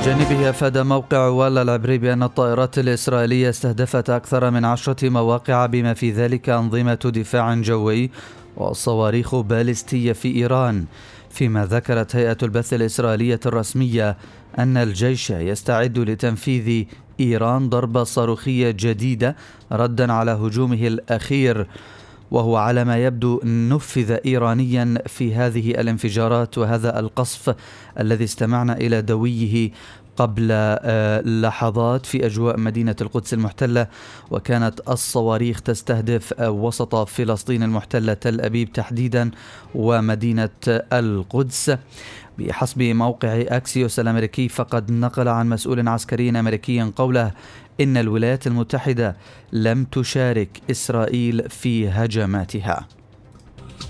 جانبه أفاد موقع والا العبري بأن الطائرات الإسرائيلية استهدفت أكثر من 10 مواقع بما في ذلك أنظمة دفاع جوي وصواريخ باليستية في إيران، فيما ذكرت هيئة البث الإسرائيلية الرسمية أن الجيش يستعد لتنفيذ إيران ضربة صاروخية جديدة ردا على هجومه الأخير، وهو على ما يبدو نفذ إيرانيا في هذه الانفجارات وهذا القصف الذي استمعنا إلى دويه قبل لحظات في أجواء مدينة القدس المحتلة، وكانت الصواريخ تستهدف وسط فلسطين المحتلة تل أبيب تحديدا ومدينة القدس. بحسب موقع أكسيوس الأمريكي فقد نقل عن مسؤول عسكري أمريكي قوله إن الولايات المتحدة لم تشارك إسرائيل في هجماتها.